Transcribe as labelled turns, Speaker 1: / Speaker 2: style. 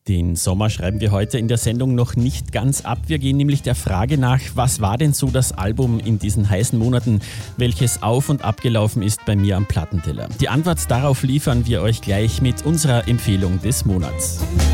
Speaker 1: Den Sommer schreiben wir heute in der Sendung noch nicht ganz ab. Wir gehen nämlich der Frage nach, was war denn so das Album in diesen heißen Monaten, welches auf und abgelaufen ist bei mir am Plattenteller? Die Antwort darauf liefern wir euch gleich mit unserer Empfehlung des Monats.